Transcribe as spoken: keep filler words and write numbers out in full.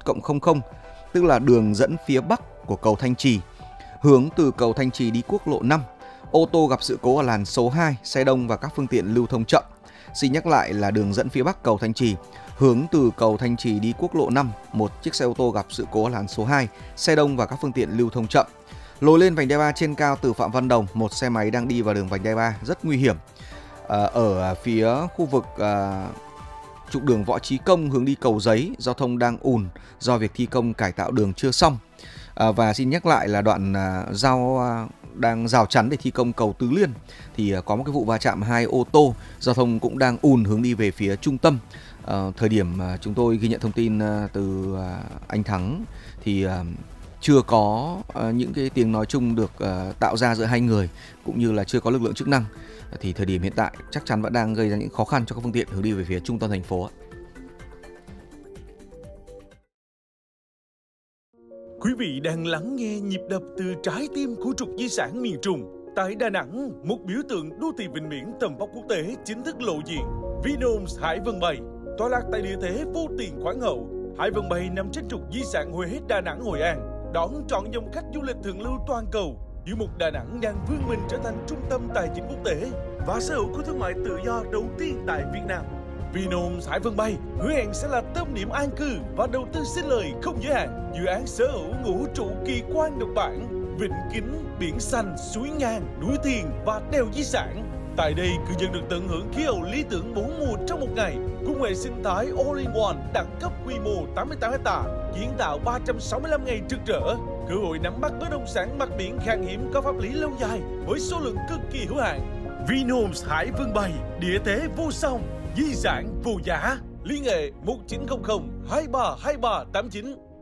cộng không không, tức là đường dẫn phía bắc của cầu Thanh Trì, hướng từ cầu Thanh Trì đi quốc lộ năm. Ô tô gặp sự cố ở làn số hai, xe đông và các phương tiện lưu thông chậm. Xin nhắc lại là đường dẫn phía bắc cầu Thanh Trì, hướng từ cầu Thanh Trì đi quốc lộ năm, một chiếc xe ô tô gặp sự cố ở làn số hai, xe đông và các phương tiện lưu thông chậm. Lối lên vành đai ba trên cao từ Phạm Văn Đồng, một xe máy đang đi vào đường vành đai ba rất nguy hiểm. À, ở phía khu vực à, trục đường Võ Chí Công hướng đi Cầu Giấy, giao thông đang ùn do việc thi công cải tạo đường chưa xong. À, và xin nhắc lại là đoạn à, giao à, đang rào chắn để thi công cầu Tứ Liên thì à, có một cái vụ va chạm hai ô tô, giao thông cũng đang ùn hướng đi về phía trung tâm. À, thời điểm à, chúng tôi ghi nhận thông tin à, từ à, anh Thắng thì à, chưa có à, những cái tiếng nói chung được à, tạo ra giữa hai người, cũng như là chưa có lực lượng chức năng. Thì thời điểm hiện tại chắc chắn vẫn đang gây ra những khó khăn cho các phương tiện hướng đi về phía trung tâm thành phố. Quý vị đang lắng nghe nhịp đập từ trái tim của trục di sản miền Trung. Tại Đà Nẵng, một biểu tượng đô thị vịnh biển tầm vóc quốc tế chính thức lộ diện. Vinhomes Hải Vân Bay, tọa lạc tại địa thế vô tiền khoáng hậu. Hải Vân Bay nằm trên trục di sản Huế Đà Nẵng Hội An, đón trọn dòng khách du lịch thượng lưu toàn cầu. Giữa một Đà Nẵng đang vươn mình trở thành trung tâm tài chính quốc tế và sở hữu của thương mại tự do đầu tiên tại Việt Nam. Vinhomes Hải Vân Bay hứa hẹn sẽ là tâm điểm an cư và đầu tư sinh lời không giới hạn. Dự án sở hữu ngũ trụ kỳ quan độc bản, vịnh kính, biển xanh, suối ngang, núi thiền và đèo di sản. Tại đây, cư dân được tận hưởng khí hậu lý tưởng bốn mùa trong một ngày, cùng hệ sinh thái all-in-one đẳng cấp quy mô tám mươi tám héc ta, kiến tạo ba trăm sáu mươi lăm ngày trực trở. Cơ hội nắm bắt bất động sản mặt biển khan hiếm có pháp lý lâu dài với số lượng cực kỳ hữu hạn. Vinhomes Hải Vân Bay, địa thế vô song, di sản vô giá. Liên hệ một chín không không hai ba hai ba tám chín.